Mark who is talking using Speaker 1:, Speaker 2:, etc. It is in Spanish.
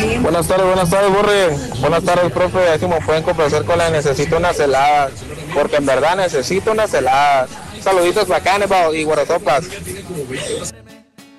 Speaker 1: Buenas tardes, Borre. Buenas tardes, profe. Así me pueden complacer con la necesito unas heladas, porque en verdad necesito unas heladas. Saluditos bacanes y guaratopas.